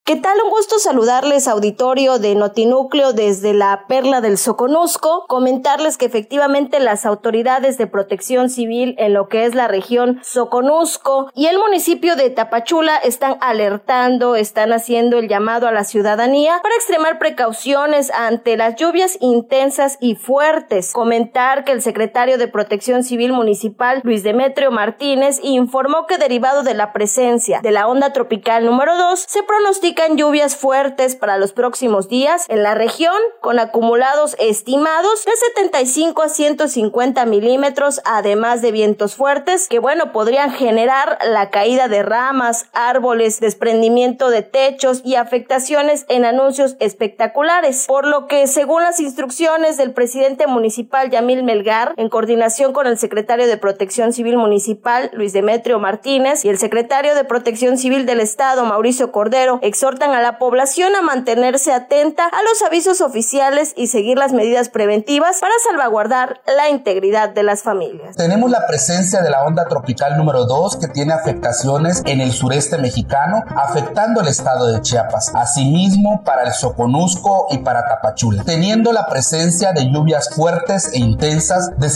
¿Qué tal? Un gusto saludarles, auditorio de Notinúcleo desde la Perla del Soconusco. Comentarles que efectivamente las autoridades de protección civil en lo que es la región Soconusco y el municipio de Tapachula están alertando, están haciendo el llamado a la ciudadanía para extremar precauciones ante las lluvias intensas y fuertes. Comentar que el secretario de Protección Civil Municipal, Luis Demetrio Martínez, informó que derivado de la presencia de la onda tropical número 2, se pronostican lluvias fuertes para los próximos días en la región, con acumulados estimados de 75 a 150 milímetros, además de vientos fuertes que, podrían generar la caída de ramas, árboles, desprendimiento de techos y afectaciones en anuncios espectaculares, por lo que, según las instrucciones del presidente municipal Yamil Melgar, en coordinación con el secretario de Protección Civil Municipal, Luis Demetrio Martínez, y el secretario de Protección Civil del Estado, Mauricio Cordero, exhortan a la población a mantenerse atenta a los avisos oficiales y seguir las medidas preventivas para salvaguardar la integridad de las familias. Tenemos la presencia de la onda tropical número 2 que tiene afectaciones en el sureste mexicano, afectando el estado de Chiapas, asimismo para el Soconusco y para Tapachula, teniendo la presencia de lluvias fuertes e intensas de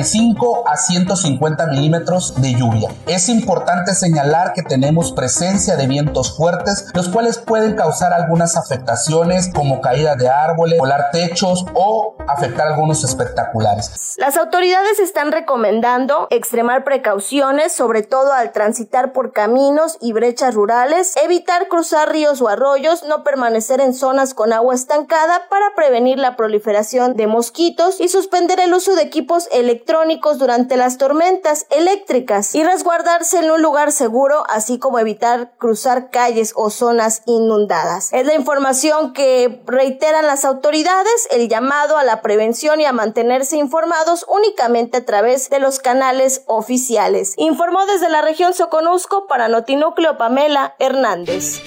75 a 150 milímetros de lluvia. Es importante señalar que tenemos presencia de vientos fuertes, los cuales pueden causar algunas afectaciones como caída de árboles, volar techos o afectar algunos espectaculares. Las autoridades están recomendando extremar precauciones, sobre todo al transitar por caminos y brechas rurales, evitar cruzar ríos o arroyos, no permanecer en zonas con agua estancada para prevenir la proliferación de mosquitos y suspender el uso de equipos electrónicos durante las tormentas eléctricas y resguardarse en un lugar seguro, así como evitar cruzar calles o zonas inundadas. Es la información que reiteran las autoridades, el llamado a la prevención y a mantenerse informados únicamente a través de los canales oficiales. Informó desde la región Soconusco para Notinúcleo Pamela Hernández.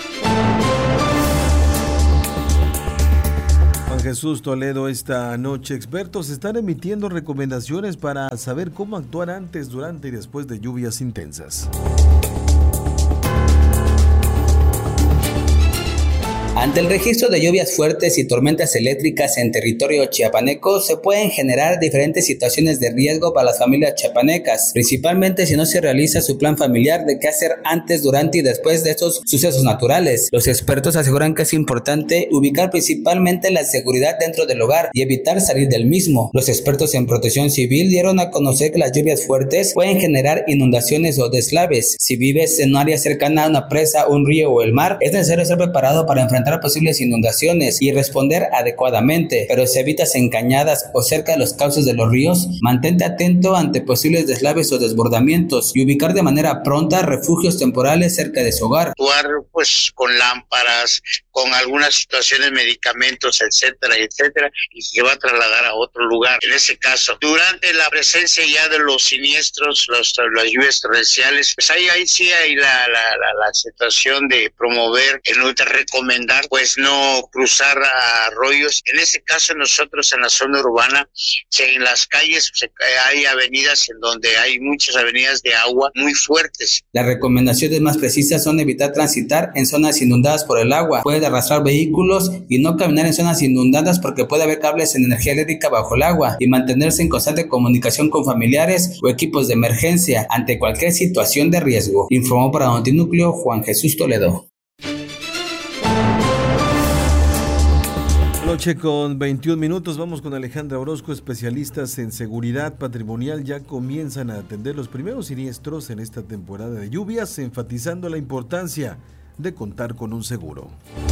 Juan Jesús Toledo, esta noche expertos están emitiendo recomendaciones para saber cómo actuar antes, durante y después de lluvias intensas. Ante el registro de lluvias fuertes y tormentas eléctricas en territorio chiapaneco, se pueden generar diferentes situaciones de riesgo para las familias chiapanecas, principalmente si no se realiza su plan familiar de qué hacer antes, durante y después de estos sucesos naturales. Los expertos aseguran que es importante ubicar principalmente la seguridad dentro del hogar y evitar salir del mismo. Los expertos en protección civil dieron a conocer que las lluvias fuertes pueden generar inundaciones o deslaves. Si vives en un área cercana a una presa, un río o el mar, es necesario estar preparado para enfrentar posibles inundaciones y responder adecuadamente, pero si habitas en cañadas o cerca de los cauces de los ríos, mantente atento ante posibles deslaves o desbordamientos y ubicar de manera pronta refugios temporales cerca de su hogar. Actuar con lámparas, con algunas situaciones, medicamentos, etcétera, y se va a trasladar a otro lugar. En ese caso, durante la presencia ya de los siniestros, las lluvias torrenciales, pues ahí sí hay la situación de promover, de recomendar no cruzar arroyos. En ese caso, nosotros en la zona urbana, en las calles hay avenidas en donde hay muchas avenidas de agua muy fuertes. Las recomendaciones más precisas son evitar transitar en zonas inundadas por el agua, puede arrastrar vehículos y no caminar en zonas inundadas porque puede haber cables en energía eléctrica bajo el agua, y mantenerse en constante comunicación con familiares o equipos de emergencia ante cualquier situación de riesgo. Informó para Notinúcleo Juan Jesús Toledo. Noche con 21 minutos, vamos con Alejandra Orozco. Especialistas en seguridad patrimonial ya comienzan a atender los primeros siniestros en esta temporada de lluvias, enfatizando la importancia de contar con un seguro.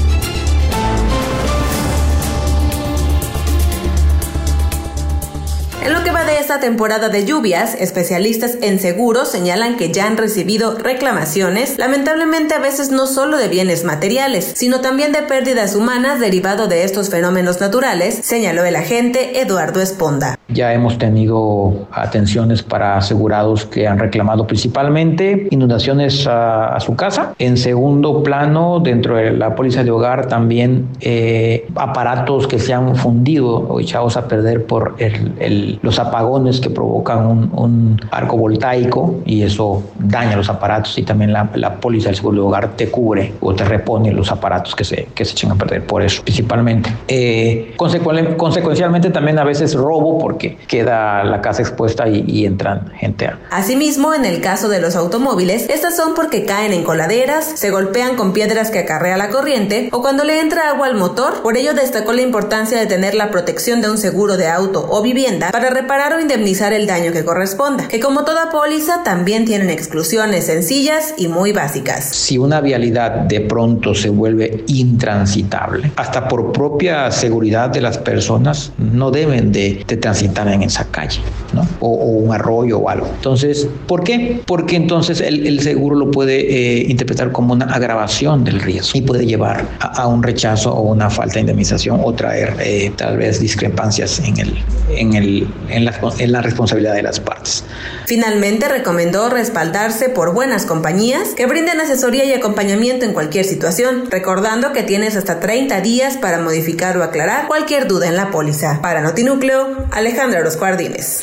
En lo que va de esta temporada de lluvias, especialistas en seguros señalan que ya han recibido reclamaciones, lamentablemente a veces no solo de bienes materiales, sino también de pérdidas humanas derivado de estos fenómenos naturales, señaló el agente Eduardo Esponda. Ya hemos tenido atenciones para asegurados que han reclamado principalmente inundaciones a su casa. En segundo plano, dentro de la póliza de hogar también aparatos que se han fundido o echados a perder por los apagones que provocan un arco voltaico, y eso daña los aparatos, y también la póliza del seguro de hogar te cubre o te repone los aparatos que se echan a perder por eso principalmente. Consecuencialmente también a veces robo, porque queda la casa expuesta y entran gente. Asimismo, en el caso de los automóviles, estas son porque caen en coladeras, se golpean con piedras que acarrea la corriente o cuando le entra agua al motor. Por ello destacó la importancia de tener la protección de un seguro de auto o vivienda para reparar o indemnizar el daño que corresponda, que como toda póliza también tienen exclusiones sencillas y muy básicas. Si una vialidad de pronto se vuelve intransitable, hasta por propia seguridad de las personas, no deben de transitar en esa calle, ¿no? O un arroyo o algo. Entonces, ¿por qué? Porque entonces el seguro lo puede interpretar como una agravación del riesgo y puede llevar a un rechazo o una falta de indemnización o traer tal vez discrepancias en la responsabilidad de las partes. Finalmente, recomendó respaldarse por buenas compañías que brinden asesoría y acompañamiento en cualquier situación, recordando que tienes hasta 30 días para modificar o aclarar cualquier duda en la póliza. Para Notinúcleo, Alejandra Orozco Ardínez.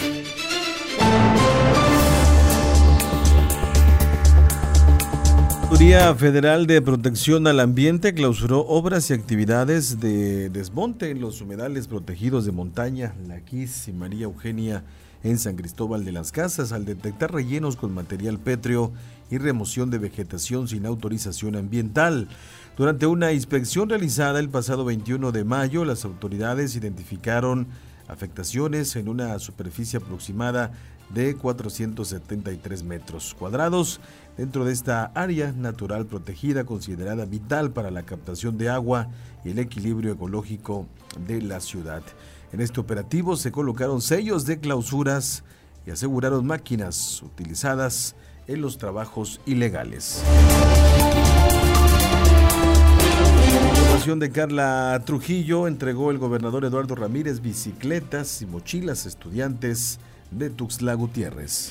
La Autoridad Federal de Protección al Ambiente clausuró obras y actividades de desmonte en los humedales protegidos de montaña La Quis y María Eugenia en San Cristóbal de las Casas al detectar rellenos con material pétreo y remoción de vegetación sin autorización ambiental. Durante una inspección realizada el pasado 21 de mayo, las autoridades identificaron afectaciones en una superficie aproximada de 473 metros cuadrados dentro de esta área natural protegida considerada vital para la captación de agua y el equilibrio ecológico de la ciudad. En este operativo se colocaron sellos de clausuras y aseguraron máquinas utilizadas en los trabajos ilegales. La información de Carla Trujillo entregó el gobernador Eduardo Ramírez bicicletas y mochilas a estudiantes de Tuxtla Gutiérrez.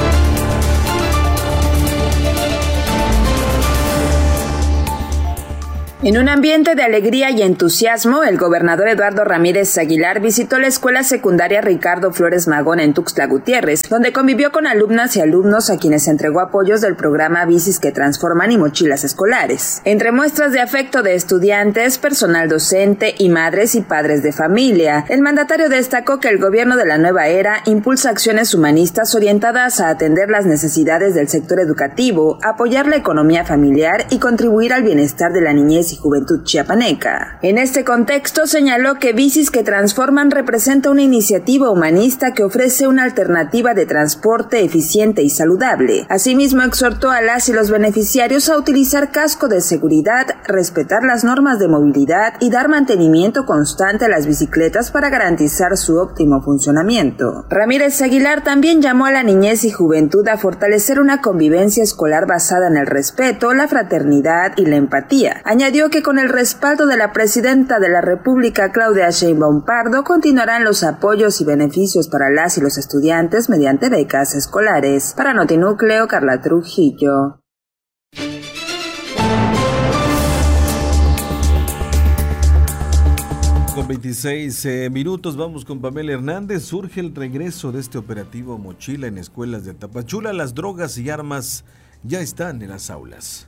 En un ambiente de alegría y entusiasmo, el gobernador Eduardo Ramírez Aguilar visitó la escuela secundaria Ricardo Flores Magón en Tuxtla Gutiérrez, donde convivió con alumnas y alumnos a quienes entregó apoyos del programa Bicis que Transforman y mochilas escolares. Entre muestras de afecto de estudiantes, personal docente y madres y padres de familia, el mandatario destacó que el gobierno de la nueva era impulsa acciones humanistas orientadas a atender las necesidades del sector educativo, apoyar la economía familiar y contribuir al bienestar de la niñez y juventud chiapaneca. En este contexto señaló que Bicis que Transforman representa una iniciativa humanista que ofrece una alternativa de transporte eficiente y saludable. Asimismo, exhortó a las y los beneficiarios a utilizar casco de seguridad, respetar las normas de movilidad y dar mantenimiento constante a las bicicletas para garantizar su óptimo funcionamiento. Ramírez Aguilar también llamó a la niñez y juventud a fortalecer una convivencia escolar basada en el respeto, la fraternidad y la empatía. Añadió que con el respaldo de la presidenta de la República, Claudia Sheinbaum Pardo, continuarán los apoyos y beneficios para las y los estudiantes mediante becas escolares. Para Notinúcleo, Carla Trujillo. Con 26 minutos vamos con Pamela Hernández. Surge el regreso de este operativo Mochila en escuelas de Tapachula. Las drogas y armas ya están en las aulas.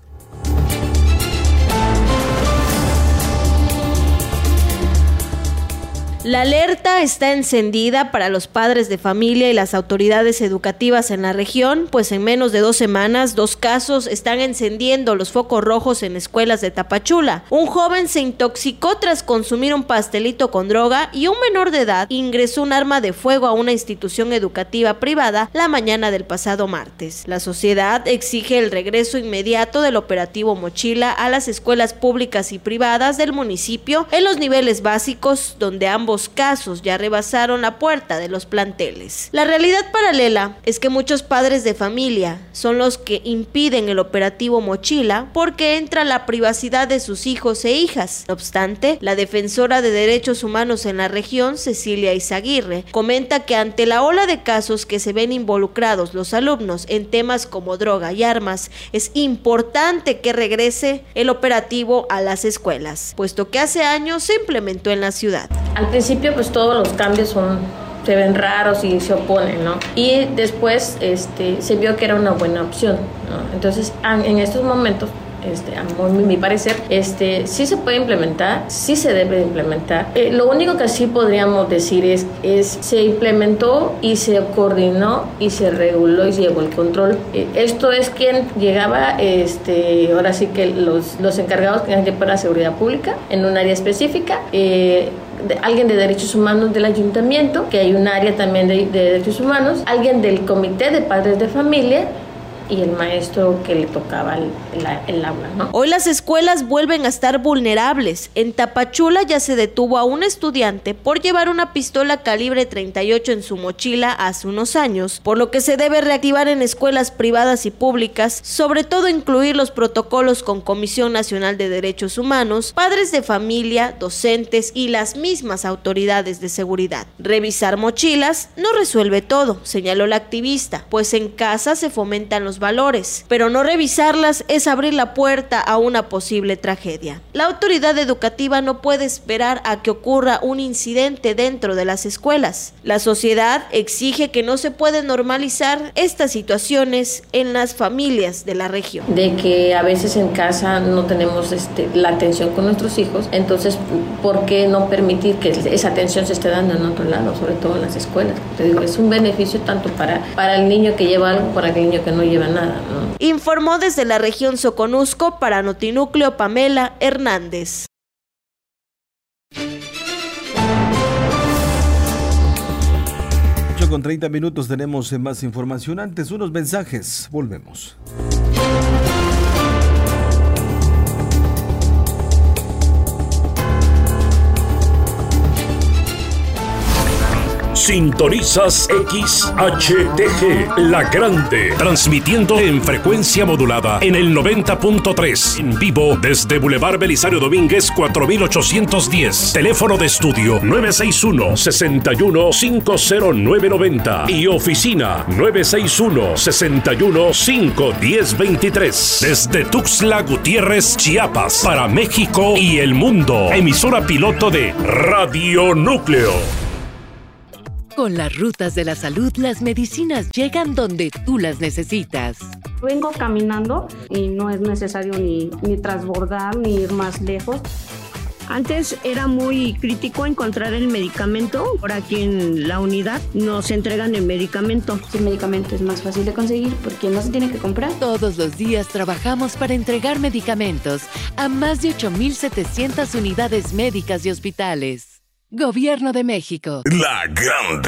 La alerta está encendida para los padres de familia y las autoridades educativas en la región, pues en menos de 2 semanas, 2 casos están encendiendo los focos rojos en escuelas de Tapachula. Un joven se intoxicó tras consumir un pastelito con droga y un menor de edad ingresó un arma de fuego a una institución educativa privada la mañana del pasado martes. La sociedad exige el regreso inmediato del operativo Mochila a las escuelas públicas y privadas del municipio en los niveles básicos, donde ambos nuevos casos ya rebasaron la puerta de los planteles. La realidad paralela es que muchos padres de familia son los que impiden el operativo Mochila porque entra la privacidad de sus hijos e hijas. No obstante, la defensora de derechos humanos en la región, Cecilia Izaguirre, comenta que ante la ola de casos que se ven involucrados los alumnos en temas como droga y armas, es importante que regrese el operativo a las escuelas, puesto que hace años se implementó en la ciudad. Al principio pues todos los cambios se ven raros y se oponen, ¿no? Y después se vio que era una buena opción, ¿no? Entonces en estos momentos, a mi parecer, sí se puede implementar, sí se debe implementar. Lo único que sí podríamos decir es se implementó y se coordinó y se reguló y se llevó el control. Esto es quien llegaba, ahora sí que los encargados que eran para la seguridad pública en un área específica, alguien de derechos humanos del ayuntamiento, que hay un área también de derechos humanos, alguien del comité de padres de familia y el maestro que le tocaba el aula, ¿no? Hoy las escuelas vuelven a estar vulnerables. En Tapachula ya se detuvo a un estudiante por llevar una pistola calibre 38 en su mochila hace unos años, por lo que se debe reactivar en escuelas privadas y públicas, sobre todo incluir los protocolos con Comisión Nacional de Derechos Humanos, padres de familia, docentes y las mismas autoridades de seguridad. Revisar mochilas no resuelve todo, señaló la activista, pues en casa se fomentan los valores, pero no revisarlas es abrir la puerta a una posible tragedia. La autoridad educativa no puede esperar a que ocurra un incidente dentro de las escuelas. La sociedad exige que no se puede normalizar estas situaciones en las familias de la región. De que a veces en casa no tenemos la atención con nuestros hijos, entonces ¿por qué no permitir que esa atención se esté dando en otro lado, sobre todo en las escuelas? Te digo, es un beneficio tanto para el niño que lleva algo, para el niño que no lleva nada, ¿no? Informó desde la región Soconusco para Notinúcleo Pamela Hernández. Con 30 minutos tenemos más información. Antes, unos mensajes. Volvemos. Sintonizas XHTG, La Grande, transmitiendo en frecuencia modulada en el 90.3, en vivo desde Boulevard Belisario Domínguez 4810, teléfono de estudio 961-61-50990 y oficina 961-61-51023, desde Tuxtla Gutiérrez, Chiapas, para México y el mundo, emisora piloto de Radio Núcleo. Con las rutas de la salud, las medicinas llegan donde tú las necesitas. Vengo caminando y no es necesario ni transbordar ni ir más lejos. Antes era muy crítico encontrar el medicamento. Ahora aquí en la unidad nos entregan el medicamento. El medicamento es más fácil de conseguir porque no se tiene que comprar. Todos los días trabajamos para entregar medicamentos a más de 8,700 unidades médicas y hospitales. Gobierno de México. La Grande.